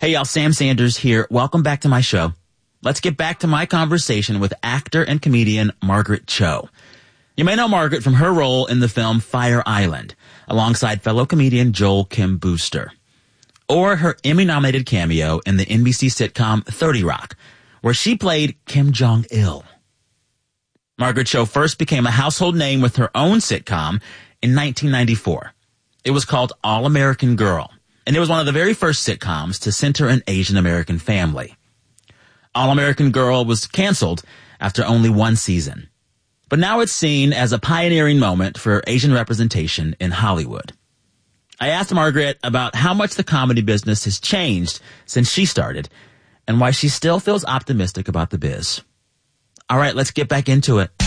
Hey, y'all, Sam Sanders here. Welcome back to my show. Let's get back to my conversation with actor and comedian Margaret Cho. You may know Margaret from her role in the film Fire Island, alongside fellow comedian Joel Kim Booster. Or her Emmy-nominated cameo in the NBC sitcom 30 Rock, where she played Kim Jong-il. Margaret Cho first became a household name with her own sitcom in 1994. It was called All American Girl, and it was one of the very first sitcoms to center an Asian American family. All American Girl was canceled after only one season. But now it's seen as a pioneering moment for Asian representation in Hollywood. I asked Margaret about how much the comedy business has changed since she started and why she still feels optimistic about the biz. All right, let's get back into it.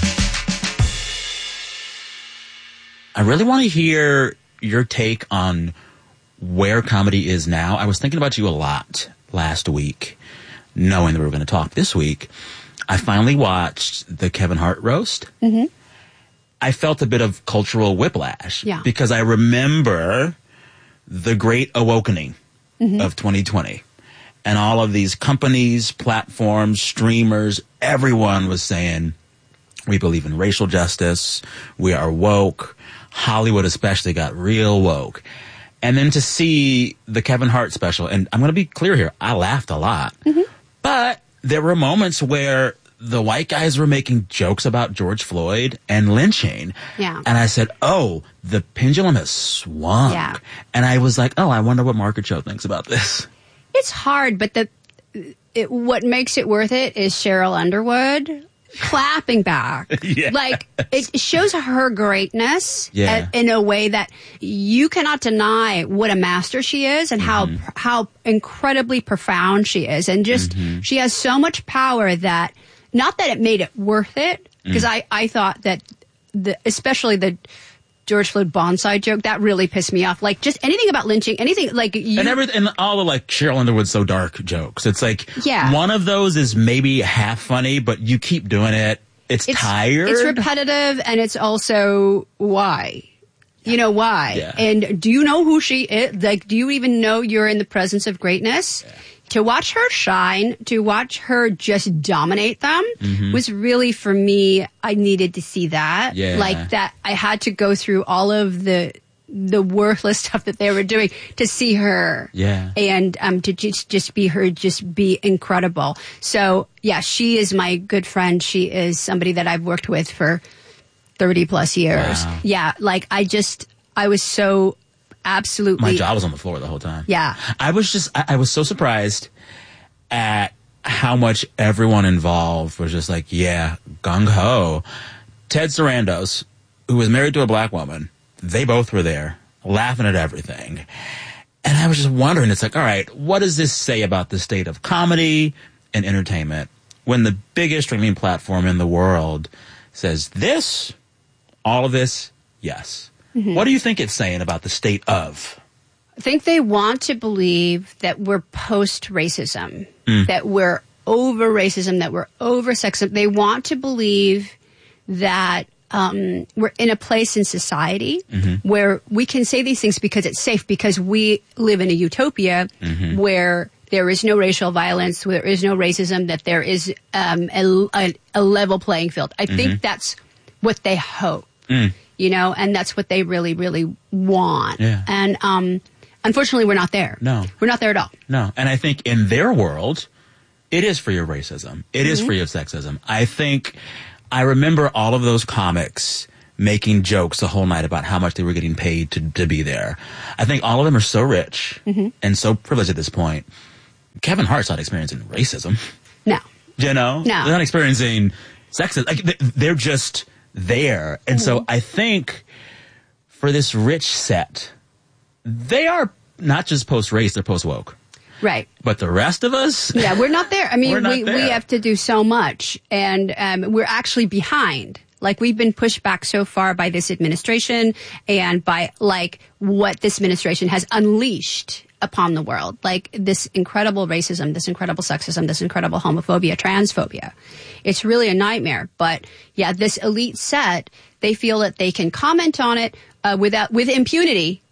I really want to hear your take on where comedy is now. I was thinking about you a lot last week, knowing that we were going to talk this week. I finally watched the Kevin Hart roast. Mm-hmm. I felt a bit of cultural whiplash because I remember the great awakening of 2020. And all of these companies, platforms, streamers, everyone was saying, we believe in racial justice. We are woke. Hollywood especially got real woke. And then to see the Kevin Hart special, and I'm going to be clear here, I laughed a lot. Mm-hmm. But there were moments where the white guys were making jokes about George Floyd and lynching. Yeah. And I said, oh, the pendulum has swung. Yeah. And I was like, oh, I wonder what Margaret Cho thinks about this. It's hard, but what makes it worth it is Cheryl Underwood clapping back. Yeah. Like, it shows her greatness in a way that you cannot deny what a master she is and how incredibly profound she is. And just, she has so much power that, not that it made it worth it, because I thought that, especially the George Floyd bonsai joke, that really pissed me off. Like, just anything about lynching, anything like you... And all the, like, Cheryl Underwood's so dark jokes. It's like, one of those is maybe half funny, but you keep doing it. It's tired. It's repetitive, and it's also why. You know why. Yeah. And do you know who she is? Like, do you even know you're in the presence of greatness? Yeah. To watch her shine, to watch her just dominate them was really, for me, I needed to see that. Yeah. Like that, I had to go through all of the worthless stuff that they were doing to see her. Yeah. And to just be her, just be incredible. So, yeah, she is my good friend. She is somebody that I've worked with for 30 plus years. Wow. Yeah. Like, I was so... Absolutely. My jaw was on the floor the whole time. Yeah. I was so surprised at how much everyone involved was just like, yeah, gung-ho. Ted Sarandos, who was married to a black woman, they both were there, laughing at everything. And I was just wondering, it's like, all right, what does this say about the state of comedy and entertainment when the biggest streaming platform in the world says this, all of this, yes. Mm-hmm. What do you think it's saying about the state of? I think they want to believe that we're post-racism, that we're over racism, that we're over sexism. They want to believe that we're in a place in society where we can say these things because it's safe, because we live in a utopia where there is no racial violence, where there is no racism, that there is a level playing field. I think that's what they hope. You know, and that's what they really, really want. Yeah. And unfortunately, we're not there. No. We're not there at all. No. And I think in their world, it is free of racism. It is free of sexism. I remember all of those comics making jokes the whole night about how much they were getting paid to be there. I think all of them are so rich and so privileged at this point. Kevin Hart's not experiencing racism. No. You know? No. They're not experiencing sexism. Like, they're just... there. And so I think for this rich set, they are not just post-race, they're post-woke. Right. But the rest of us... Yeah, we're not there. I mean, we have to do so much, and we're actually behind. Like, we've been pushed back so far by this administration and by, like, what this administration has unleashed upon the world. Like, this incredible racism, this incredible sexism, this incredible homophobia, transphobia. It's really a nightmare. But, yeah, this elite set, they feel that they can comment on it with impunity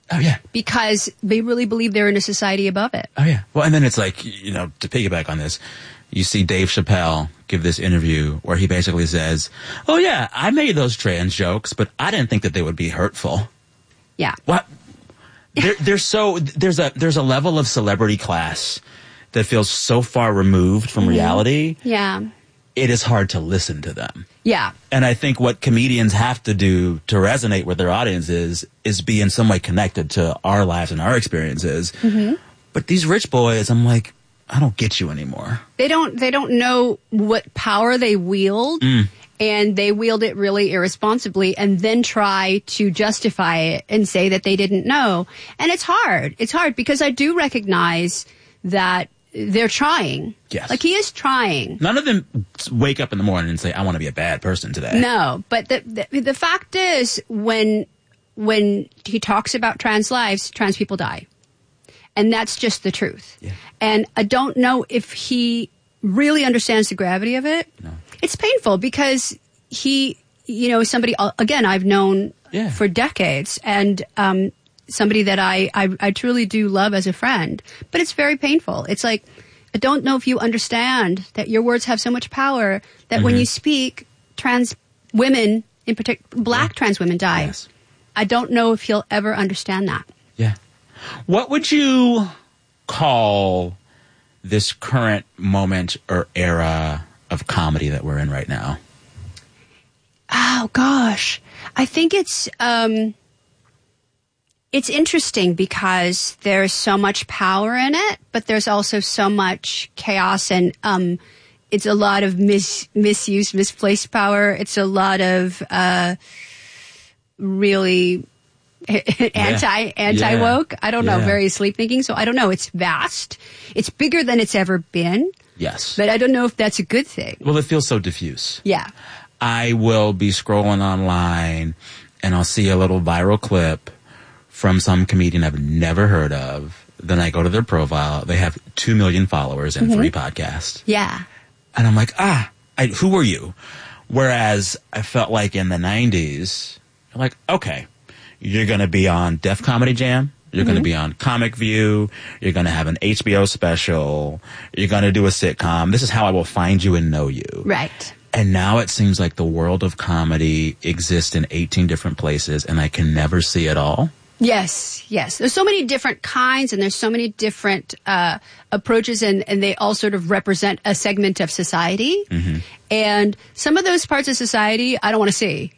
Oh, yeah. Because they really believe they're in a society above it. Oh, yeah. Well, and then it's like, you know, to piggyback on this, you see Dave Chappelle give this interview where he basically says, oh, yeah, I made those trans jokes, but I didn't think that they would be hurtful. Yeah. What? There's a level of celebrity class that feels so far removed from reality. Yeah. It is hard to listen to them. Yeah. And I think what comedians have to do to resonate with their audience is be in some way connected to our lives and our experiences. Mm-hmm. But these rich boys, I'm like, I don't get you anymore. They don't know what power they wield, and they wield it really irresponsibly, and then try to justify it and say that they didn't know. And it's hard. It's hard because I do recognize that they're trying. Yes. Like, he is trying. None of them wake up in the morning and say, I want to be a bad person today. No, but the fact is, when he talks about trans lives, trans people die. And that's just the truth. Yeah. And I don't know if he really understands the gravity of it. No. It's painful because he, you know, somebody, again, I've known for decades, and somebody that I truly do love as a friend. But it's very painful. It's like, I don't know if you understand that your words have so much power that when you speak, trans women, in particular, black trans women die. Yes. I don't know if he'll ever understand that. Yeah. What would you call this current moment or era of comedy that we're in right now? Oh, gosh. I think it's interesting because there's so much power in it, but there's also so much chaos, and it's a lot of misuse, misplaced power. It's a lot of really anti-woke. I don't know, very sleep thinking. So I don't know. It's vast. It's bigger than it's ever been. Yes. But I don't know if that's a good thing. Well, it feels so diffuse. Yeah. I will be scrolling online and I'll see a little viral clip from some comedian I've never heard of. Then I go to their profile. They have 2 million followers and 3 podcasts. Yeah. And I'm like, who are you? Whereas I felt like in the 90s, I'm like, okay, you're going to be on Def Comedy Jam. You're going to be on Comic View. You're going to have an HBO special. You're going to do a sitcom. This is how I will find you and know you. Right. And now it seems like the world of comedy exists in 18 different places, and I can never see it all. Yes, yes. There's so many different kinds, and there's so many different approaches, and they all sort of represent a segment of society. Mm-hmm. And some of those parts of society, I don't want to see.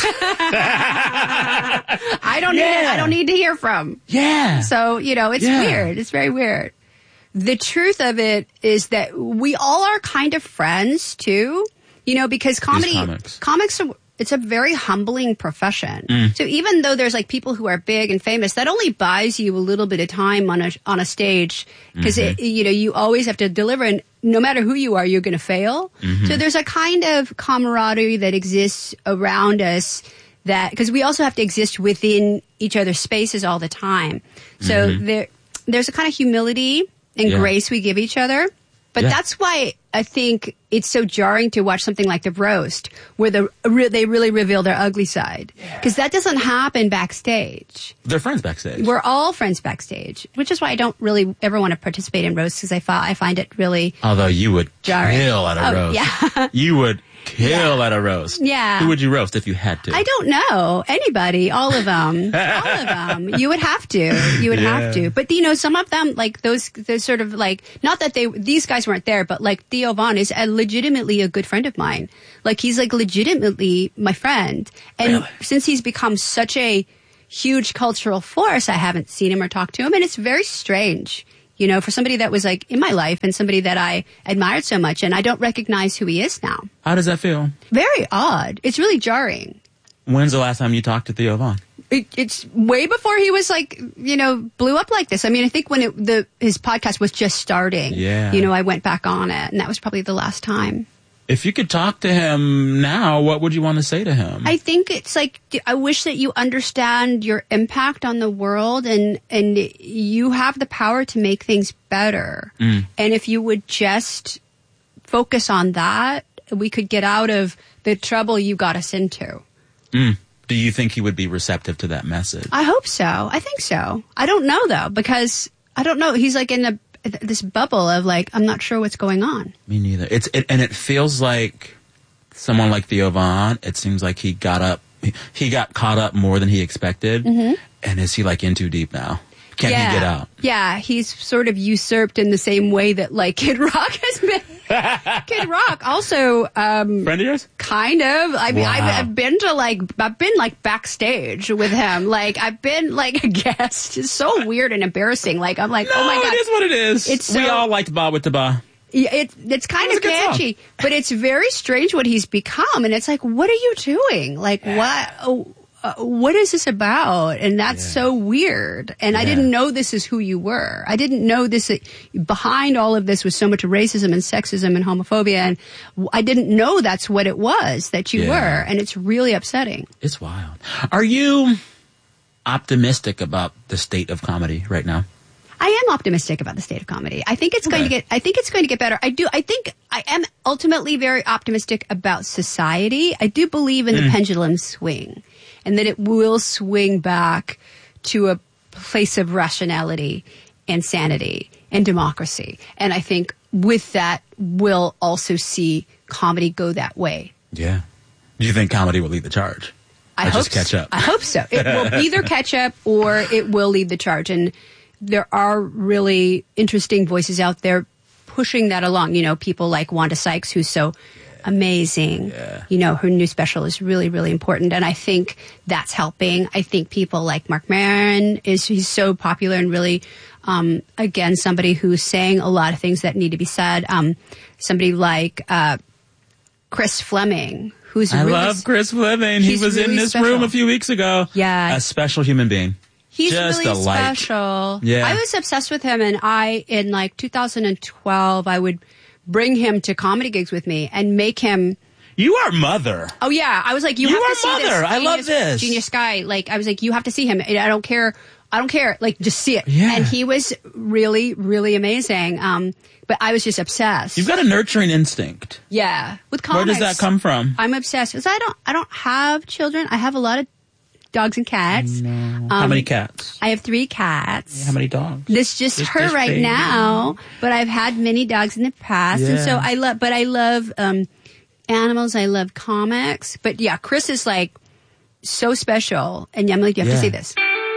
I don't need to hear from. Yeah. So, you know, it's weird. It's very weird. The truth of it is that we all are kind of friends, too. You know, because comics are, it's a very humbling profession. So even though there's like people who are big and famous, that only buys you a little bit of time on a stage, because you know, you always have to deliver, and no matter who you are, you're going to fail. So there's a kind of camaraderie that exists around us, that because we also have to exist within each other's spaces all the time. So there's a kind of humility and grace we give each other. But that's why I think it's so jarring to watch something like The Roast, where they really reveal their ugly side. Because that doesn't happen backstage. They're friends backstage. We're all friends backstage, which is why I don't really ever want to participate in roasts, because I find it really Although you would jarring. Kill at a roast. Yeah. You would kill at a roast. Yeah. Who would you roast if you had to? I don't know. Anybody. All of them. All of them. You would have to. You would have to. But, you know, some of them, like those sort of like, not that these guys weren't there, but like Theo Von is legitimately a good friend of mine. Like, he's like legitimately my friend. And since he's become such a huge cultural force, I haven't seen him or talked to him. And it's very strange. You know, for somebody that was like in my life and somebody that I admired so much, and I don't recognize who he is now. How does that feel? Very odd. It's really jarring. When's the last time you talked to Theo Von? It's way before he was like, you know, blew up like this. I mean, I think when his podcast was just starting, you know, I went back on it, and that was probably the last time. If you could talk to him now, what would you want to say to him? I think it's like, I wish that you understand your impact on the world, and you have the power to make things better. And if you would just focus on that, we could get out of the trouble you got us into. Do you think he would be receptive to that message? I hope so. I think so. I don't know, though, because I don't know. He's like in this bubble of like, I'm not sure what's going on. Me neither. And it feels like someone like Theo Von, it seems like he got caught up more than he expected. Mm-hmm. And is he like in too deep now? Can he get out? Yeah, he's sort of usurped in the same way that like Kid Rock has been. Kid Rock also friend of yours? Kind of. I mean, wow. I've been backstage with him. Like I've been like a guest. It's so weird and embarrassing. Like I'm like, oh my God. It is what it is. We all liked Ba with the Ba. It's kind of catchy, but it's very strange what he's become. And it's like, what are you doing? Like what is this about? And that's so weird. And I didn't know this is who you were. I didn't know this. Behind all of this was so much racism and sexism and homophobia. And I didn't know that's what it was that you were. And it's really upsetting. It's wild. Are you optimistic about the state of comedy right now? I am optimistic about the state of comedy. I think it's going to get better. I think I am ultimately very optimistic about society. I do believe in the pendulum swing, and that it will swing back to a place of rationality and sanity and democracy. And I think with that, we'll also see comedy go that way. Yeah. Do you think comedy will lead the charge? I hope catch up. I hope so. It will either catch up or it will lead the charge. And there are really interesting voices out there pushing that along. You know, people like Wanda Sykes, who's so amazing. Yeah. You know, her new special is really, really important. And I think that's helping. I think people like Marc Maron he's so popular and really, again, somebody who's saying a lot of things that need to be said. Somebody like Chris Fleming, who's I love Chris Fleming. He was really in this room a few weeks ago. Yeah. A special human being. He's just really special. Yeah. I was obsessed with him, and in like 2012, I would bring him to comedy gigs with me and make him. You are Mother. Oh yeah, I was like, you have to see Mother. This. I love this. Genius Guy. Like I was like, you have to see him. I don't care. Like just see it. Yeah. And he was really, really amazing. But I was just obsessed. You've got a nurturing instinct. Yeah, with comics. Where does that come from? I'm obsessed because I don't have children. I have a lot of dogs and cats. No. How many cats? I have 3 cats. Yeah, how many dogs? This just her right baby. Now, but I've had many dogs in the past, and so I love animals. I love comics, but yeah, Chris is like so special, and I'm like, you have to see this.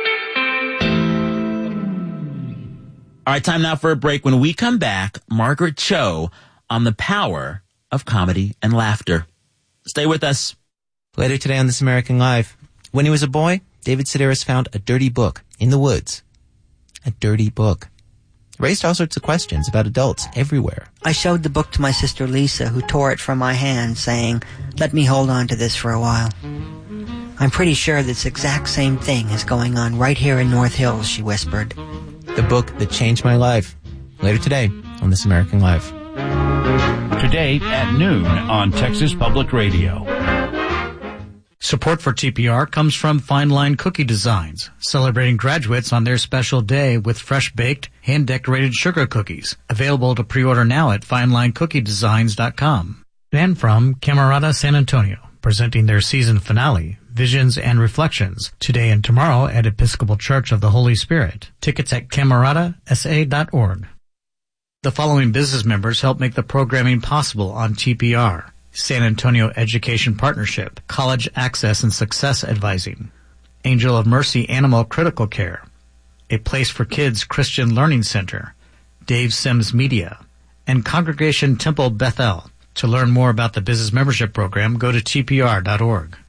All right, time now for a break. When we come back, Margaret Cho on the power of comedy and laughter. Stay with us. Later today on This American Life. When he was a boy, David Sedaris found a dirty book in the woods. A dirty book. It raised all sorts of questions about adults everywhere. I showed the book to my sister Lisa, who tore it from my hand, saying, "Let me hold on to this for a while." "I'm pretty sure this exact same thing is going on right here in North Hills," she whispered. The book that changed my life. Later today on This American Life. Today at noon on Texas Public Radio. Support for TPR comes from Fine Line Cookie Designs, celebrating graduates on their special day with fresh-baked, hand-decorated sugar cookies. Available to pre-order now at FineLineCookieDesigns.com. And from Camerata San Antonio, presenting their season finale, Visions and Reflections, today and tomorrow at Episcopal Church of the Holy Spirit. Tickets at cameratasa.org. The following business members help make the programming possible on TPR. San Antonio Education Partnership, College Access and Success Advising, Angel of Mercy Animal Critical Care, A Place for Kids Christian Learning Center, Dave Sims Media, and Congregation Temple Bethel. To learn more about the business membership program, go to tpr.org.